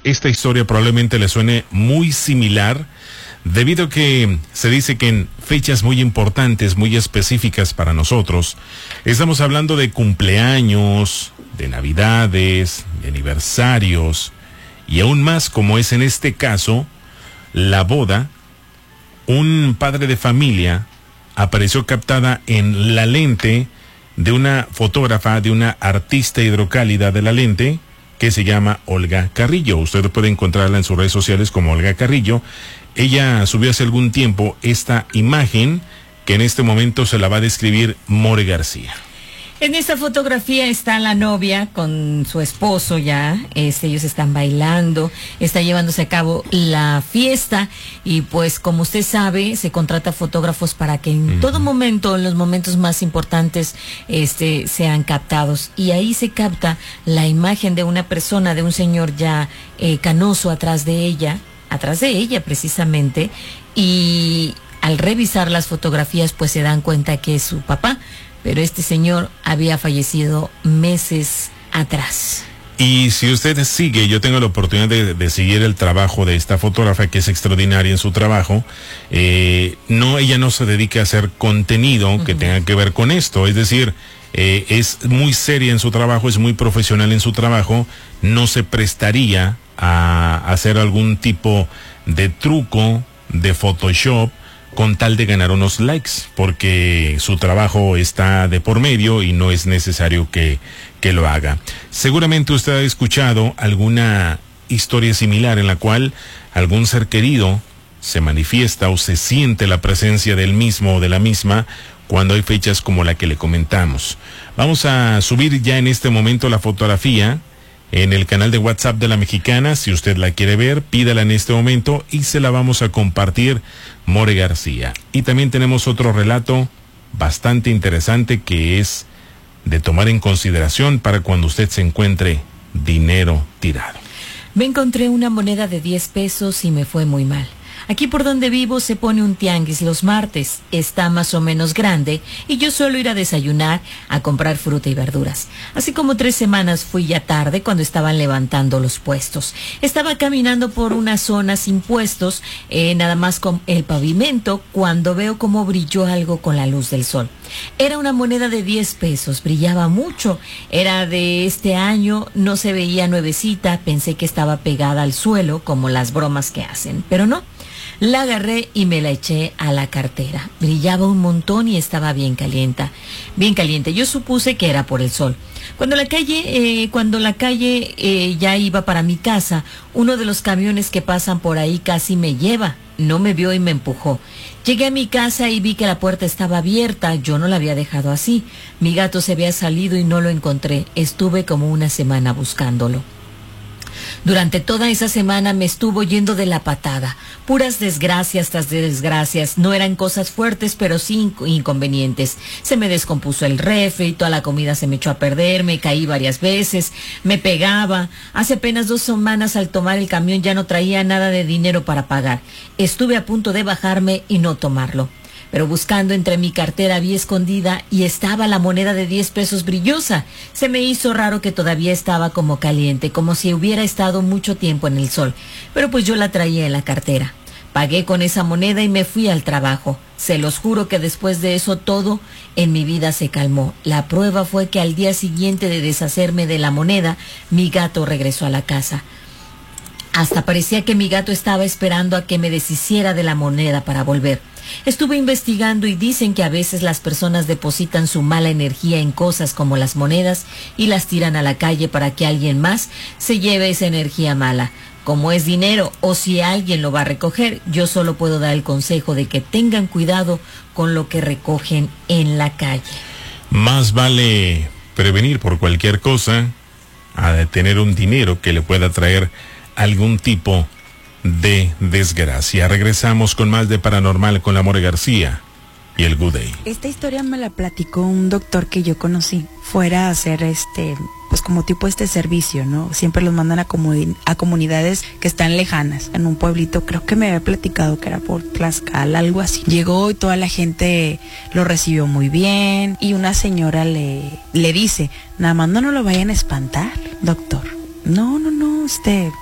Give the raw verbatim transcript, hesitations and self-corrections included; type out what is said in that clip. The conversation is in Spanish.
esta historia probablemente le suene muy similar, debido a que se dice que en fechas muy importantes, muy específicas para nosotros, estamos hablando de cumpleaños, de navidades, de aniversarios, y aún más como es en este caso, la boda. Un padre de familia apareció captada en la lente de una fotógrafa, de una artista hidrocálida de la lente, que se llama Olga Carrillo. Usted puede encontrarla en sus redes sociales como Olga Carrillo. Ella subió hace algún tiempo esta imagen que en este momento se la va a describir More García. En esta fotografía está la novia con su esposo ya, este, ellos están bailando, está llevándose a cabo la fiesta y pues como usted sabe, se contrata fotógrafos para que en uh-huh. todo momento, en los momentos más importantes, este, sean captados. Y ahí se capta la imagen de una persona, de un señor ya eh, canoso atrás de ella, atrás de ella precisamente, y al revisar las fotografías pues se dan cuenta que es su papá. Pero este señor había fallecido meses atrás. Y si usted sigue, yo tengo la oportunidad de, de seguir el trabajo de esta fotógrafa, que es extraordinaria en su trabajo. Eh, no, ella no se dedica a hacer contenido uh-huh. que tenga que ver con esto. Es decir, eh, es muy seria en su trabajo, es muy profesional en su trabajo. No se prestaría a hacer algún tipo de truco, de Photoshop, con tal de ganar unos likes, porque su trabajo está de por medio y no es necesario que, que lo haga. Seguramente usted ha escuchado alguna historia similar en la cual algún ser querido se manifiesta o se siente la presencia del mismo o de la misma cuando hay fechas como la que le comentamos. Vamos a subir ya en este momento la fotografía en el canal de WhatsApp de La Mexicana. Si usted la quiere ver, pídala en este momento y se la vamos a compartir, More García. Y también tenemos otro relato bastante interesante que es de tomar en consideración para cuando usted se encuentre dinero tirado. Me encontré una moneda de diez pesos y me fue muy mal. Aquí por donde vivo se pone un tianguis los martes, está más o menos grande y yo suelo ir a desayunar, a comprar fruta y verduras. Así como tres semanas fui ya tarde cuando estaban levantando los puestos. Estaba caminando por una zona sin puestos, eh, nada más con el pavimento, cuando veo cómo brilló algo con la luz del sol. Era una moneda de diez pesos, brillaba mucho, era de este año, no se veía nuevecita, pensé que estaba pegada al suelo como las bromas que hacen, pero no. La agarré y me la eché a la cartera. Brillaba un montón y estaba bien caliente. Bien caliente. Yo supuse que era por el sol. Cuando la calle, eh, cuando la calle eh, ya iba para mi casa, uno de los camiones que pasan por ahí casi me lleva. No me vio y me empujó. Llegué a mi casa y vi que la puerta estaba abierta. Yo no la había dejado así. Mi gato se había salido y no lo encontré. Estuve como una semana buscándolo. Durante toda esa semana me estuvo yendo de la patada. Puras desgracias tras desgracias. No eran cosas fuertes, pero sí inconvenientes. Se me descompuso el refri, toda la comida se me echó a perder, me caí varias veces, me pegaba. Hace apenas dos semanas al tomar el camión ya no traía nada de dinero para pagar. Estuve a punto de bajarme y no tomarlo. Pero buscando entre mi cartera vi escondida y estaba la moneda de diez pesos brillosa. Se me hizo raro que todavía estaba como caliente, como si hubiera estado mucho tiempo en el sol. Pero pues yo la traía en la cartera. Pagué con esa moneda y me fui al trabajo. Se los juro que después de eso todo en mi vida se calmó. La prueba fue que al día siguiente de deshacerme de la moneda, mi gato regresó a la casa. Hasta parecía que mi gato estaba esperando a que me deshiciera de la moneda para volver. Estuve investigando y dicen que a veces las personas depositan su mala energía en cosas como las monedas y las tiran a la calle para que alguien más se lleve esa energía mala. Como es dinero o si alguien lo va a recoger, yo solo puedo dar el consejo de que tengan cuidado con lo que recogen en la calle. Más vale prevenir por cualquier cosa a tener un dinero que le pueda traer algún tipo de desgracia. Regresamos con más de Paranormal con la More García y el Good Day. Esta historia me la platicó un doctor que yo conocí. Fuera a hacer este, pues como tipo este servicio, ¿no? Siempre los mandan a, comuni- a comunidades que están lejanas. En un pueblito, creo que me había platicado que era por Tlaxcala, algo así. Llegó y toda la gente lo recibió muy bien. Y una señora le, le dice, nada más no nos lo vayan a espantar, doctor. No, no, no, usted...